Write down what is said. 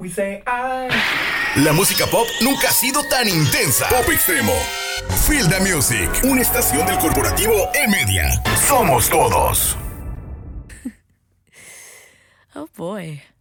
We say I. La música pop nunca ha sido tan intensa. Pop Extremo. Feel the Music. Una estación del corporativo E-Media. Somos todos. Oh boy.